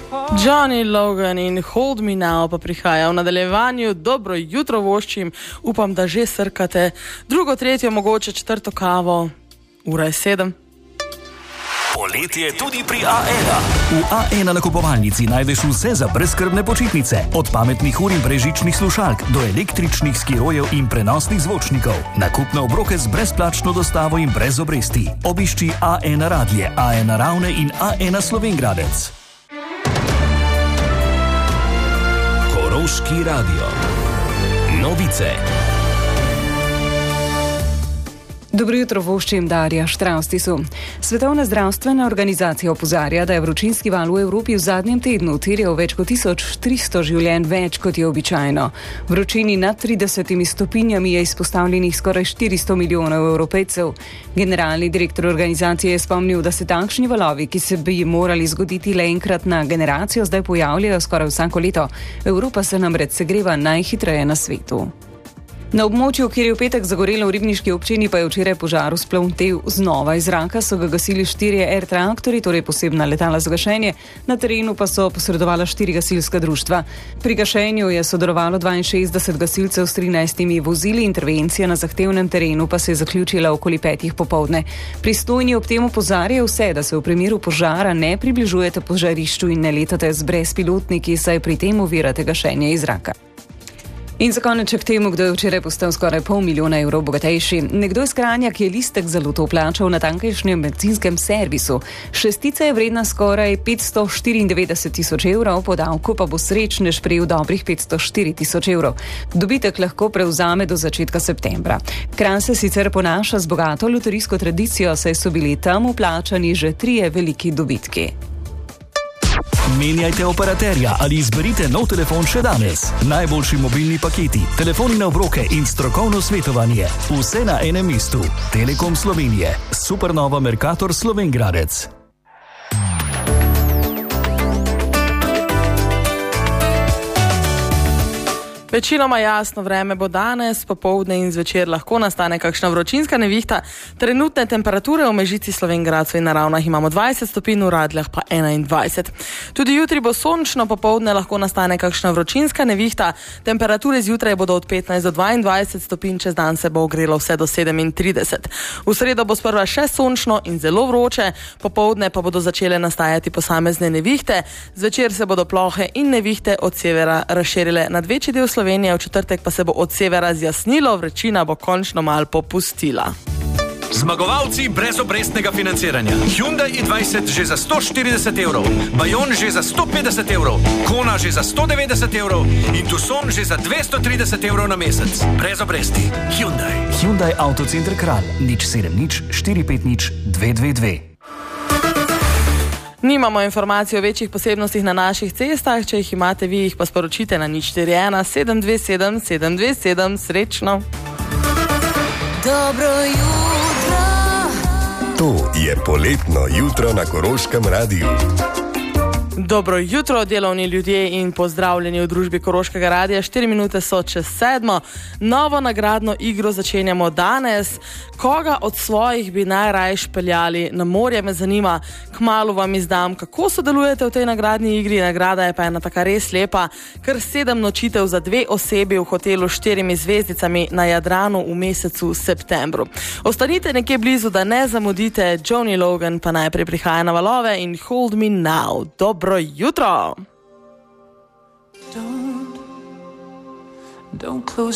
Johnny Logan in Hold Me Now pa prihaja v nadaljevanju. Dobro jutro voščim, upam, da že srkate drugo, tretjo, mogoče četrto kavo. Ura je 7. Poletje tudi pri A1. V A1 nakupovalnici najdeš vse za brezskrbne počitnice. Od pametnih ur in brezžičnih slušalk do električnih skirojev in prenosnih zvočnikov. Nakupne obroke z brezplačno dostavo in brez obresti. Obišči A1 Radlje, A1 Ravne in A1 Slovenjgradec. Koroški radio. Novice. Dobro jutro voščim, Darja Štraustisu. Svetovna zdravstvena organizacija opozarja, da je vročinski val v Evropi v zadnjem tednu terjal več kot 1300 življenj več, kot je običajno. Vročini nad 30 stopinjami je izpostavljenih skoraj 400 milijonov Evropejcev. Generalni direktor organizacije je spomnil, da se takšni valovi, ki se bi morali zgoditi le enkrat na generacijo, zdaj pojavljajo skoraj vsako leto. Evropa se namreč segreva najhitreje na svetu. Na območju, kjer je v petek zagorelo v ribniški občini, pa je včeraj požar vzplamtel znova. Iz zraka so ga gasili 4 air traktorji, torej posebna letala za gašenje, na terenu pa so posredovala 4 gasilska društva. Pri gašenju je sodelovalo 62 gasilcev s 13 vozili, intervencija na zahtevnem terenu pa se je zaključila okoli 5 popoldne. Pristojni ob tem opozarjajo vse, da se v primeru požara ne približujete požarišču in ne letate z brezpilotniki, saj pri tem ovirate gašenje iz zraka. In za konec k temu, kdo je včeraj postal skoraj $500 000 bogatejši. Nekdo iz Kranja, ki je listek za loto plačal na tamkajšnjem bencinskem servisu. Šestica je vredna skoraj 594 tisoč evrov, po davku pa bo srečnež prejel dobrih 504 tisoč evrov. Dobitek lahko prevzame do začetka septembra. Kranj se sicer ponaša z bogato loterijsko tradicijo, saj so bili tam vplačani že 3 veliki dobitki. Menjajte operaterja ali izberite nov telefon še danes. Najboljši mobilni paketi, telefoni na obroke in strokovno svetovanje. Vse na enem mestu. Telekom Slovenije. Supernova Mercator Slovenjgradec. Večinoma jasno vreme bo danes, popoldne in zvečer lahko nastane kakšna vročinska nevihta. Trenutne temperature v Mežici, Slovenjgradcu in na Ravnah imamo 20 stopinj, v Radljah pa 21. Tudi jutri bo sončno, popoldne lahko nastane kakšna vročinska nevihta. Temperature zjutraj bodo od 15 do 22 stopinj, čez dan se bo ogrelo vse do 37. V sredo bo sprva še sončno in zelo vroče, popoldne pa bodo začele nastajati posamezne nevihte. Zvečer se bodo plohe in nevihte od severa razširile nad večji del Slovenije, v četrtek pa se bo od severa zjasnilo, vročina bo končno malo popustila. Zmagovalci brezobrestnega financiranja. Hyundai i20 že za 140 evrov, Bayon že za 150 evrov, Kona že za 190 evrov in Tucson že za 230 evrov na mesec. Brez obresti. Hyundai Autocenter Kranj. 070 450 222. Nimamo informacij o večjih posebnostih na naših cestah, če jih imate vi, jih pa sporočite na 041 727 727. Srečno! Dobro jutro! To je poletno jutro na Koroškem radiju. Dobro jutro, delovni ljudje, in pozdravljeni v družbi Koroškega radia. 4 minute so čez 7. Novo nagradno igro začenjamo danes. Koga od svojih bi najraje peljali na morje, me zanima. Kmalu vam izdam, kako sodelujete v tej nagradni igri. Nagrada je pa ena taka res lepa, kar 7 nočitev za 2 osebi v hotelu s 4 zvezdicami na Jadranu v mesecu septembru. Ostanite nekje blizu, da ne zamudite. Johnny Logan pa najprej prihaja na valove in Hold Me Now. Dobro jutro! Don't close